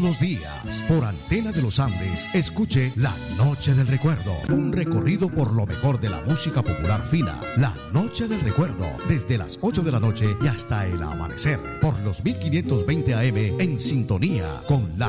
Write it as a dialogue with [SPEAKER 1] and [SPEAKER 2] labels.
[SPEAKER 1] los días, por Antena de los Andes, escuche La Noche del Recuerdo, un recorrido por lo mejor de la música popular fina. La Noche del Recuerdo, desde las 8 de la noche y hasta el amanecer, por los 1520 AM, en sintonía con la